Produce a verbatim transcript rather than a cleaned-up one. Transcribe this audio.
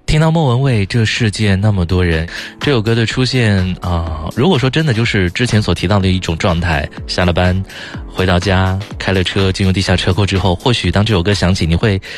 听到莫文蔚这世界那么多人，这首歌的出现啊、呃，如果说真的就是之前所提到的一种状态，下了班回到家开了车进入地下车库之后，或许当这首歌响起，你会